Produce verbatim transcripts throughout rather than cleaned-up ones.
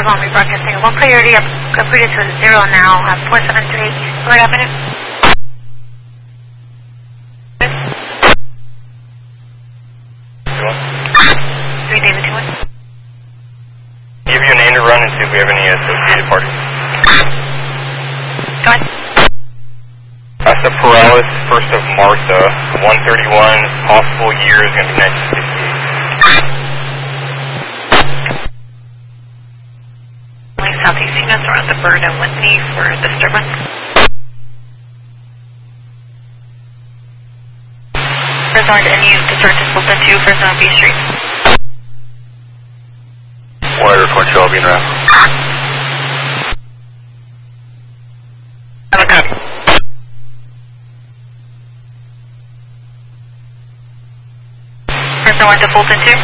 on rebroadcasting. One priority up, upgraded to zero now. Have four seven three Lord Avenue. Three David two one. Give you a name to run and see if we have any associated parties. Go ahead. Casa Perales, first of Martha, one thirty-one. Possible year is going to be nineteen sixty-eight. Southeast units around the Bird and Whitney for disturbance. Resort any disturbance Fulton two for Zone B Street. one twenty Albion Route. Have a copy. Resort one to Fulton two.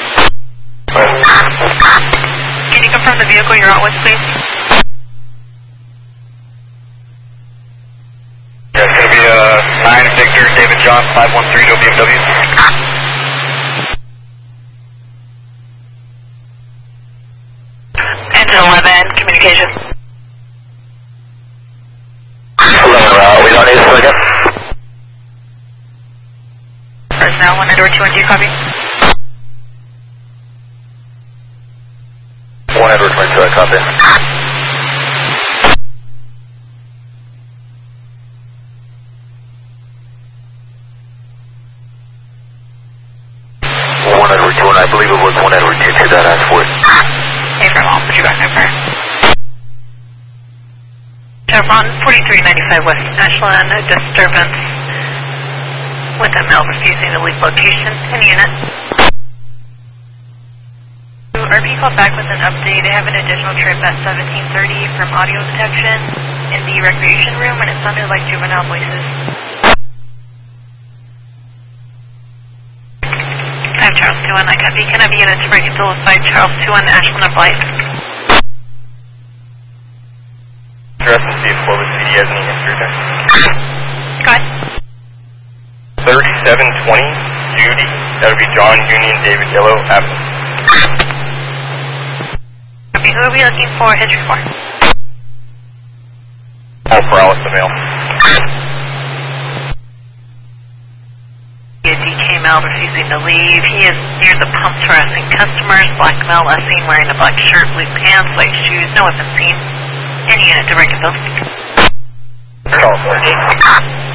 Can you confirm the vehicle you're out with, please? Yeah, it's going to be a nine Victor David John five one three to B M W. Engine eleven, communication. eleven route, we don't need a second. Personnel one Edward two one, do you copy? one Edward twenty-two, I copy. one Edward two one, I believe it was one Edward two two that asked for it. Hey, from all, put you back there, Chevron forty-three ninety-five West Ashland, a disturbance with a male refusing to leave location in unit. R P called back with an update. I have an additional trip at seventeen thirty from audio detection in the recreation room, and it sounded like juvenile voices. I have Charles two one, I copy. Can I be unit to break until aside Charles two one, Ashland of Light? Address and see if Clovis C D has any history there. Go ahead. thirty-seven twenty, Judy. That would be John Union David Yellow Avenue. Who are we looking for history for? Paul Perales, the male. D came out refusing to leave. He is near the pumps harassing customers. Black male last seen wearing a black shirt, blue pants, white shoes. No weapon seen. Any unit to break a building. Call